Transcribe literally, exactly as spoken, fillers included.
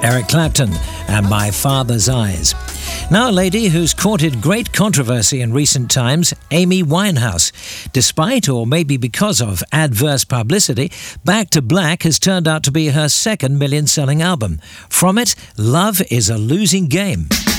Eric Clapton and My Father's Eyes. Now a lady who's courted great controversy in recent times, Amy Winehouse. Despite, or maybe because of, adverse publicity, Back to Black has turned out to be her second million-selling album. From it, Love is a Losing Game.